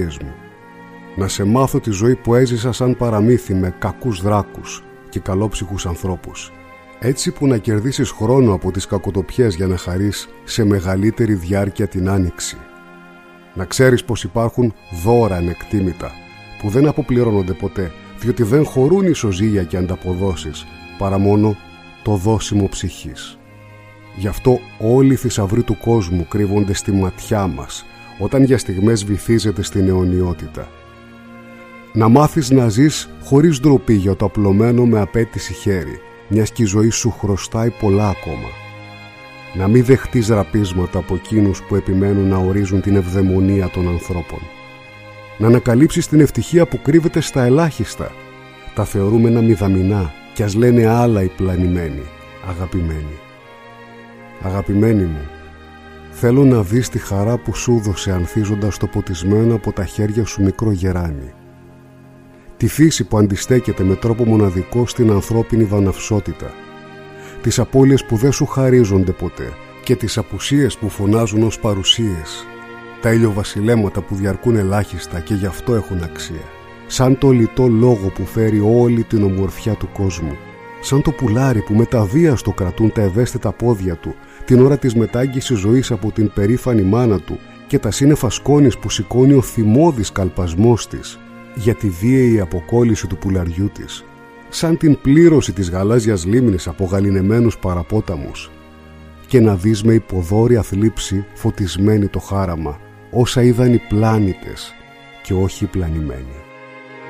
προσδοκίες μου. Να σε μάθω τη ζωή που έζησα σαν παραμύθι με κακούς δράκους και καλόψυχους ανθρώπους. Έτσι που να κερδίσεις χρόνο από τις κακοτοπιές για να χαρείς σε μεγαλύτερη διάρκεια την άνοιξη. Να ξέρεις πως υπάρχουν δώρα ανεκτήμητα που δεν αποπληρώνονται ποτέ, διότι δεν χωρούν ισοζύγια και ανταποδόσεις, παρά μόνο το δώσιμο ψυχής. Γι' αυτό όλοι οι θησαυροί του κόσμου κρύβονται στη ματιά μας, όταν για στιγμές βυθίζεται στην αιωνιότητα. Να μάθεις να ζεις χωρίς ντροπή για το απλωμένο με απέτηση χέρι, μιας και η ζωή σου χρωστάει πολλά ακόμα. Να μην δεχτείς ραπίσματα από εκείνους που επιμένουν να ορίζουν την ευδαιμονία των ανθρώπων. Να ανακαλύψεις την ευτυχία που κρύβεται στα ελάχιστα, τα θεωρούμενα μηδαμινά, κι ας λένε άλλα οι πλανημένοι, αγαπημένοι. Αγαπημένοι μου, θέλω να δεις τη χαρά που σου δώσε ανθίζοντας το ποτισμένο από τα χέρια σου μικρό γεράνι. Τη φύση που αντιστέκεται με τρόπο μοναδικό στην ανθρώπινη βαναυσότητα. Τις απώλειες που δεν σου χαρίζονται ποτέ και τις απουσίες που φωνάζουν ως παρουσίες. Τα ηλιοβασιλέματα που διαρκούν ελάχιστα και γι' αυτό έχουν αξία. Σαν το λιτό λόγο που φέρει όλη την ομορφιά του κόσμου. Σαν το πουλάρι που με τα βίαστο κρατούν τα ευαίσθητα πόδια του την ώρα της μετάγγισης ζωής από την περήφανη μάνα του και τα σύννεφα σκόνης που σηκώνει ο θυμώδης καλπασμός της για τη βίαιη αποκόλληση του πουλαριού της. Σαν την πλήρωση της γαλάζιας λίμνης από γαληνεμένους παραπόταμους. Και να δεις με υποδόρια θλίψη φωτισμένη το χάραμα όσα είδαν οι πλάνητες και όχι οι πλανημένοι.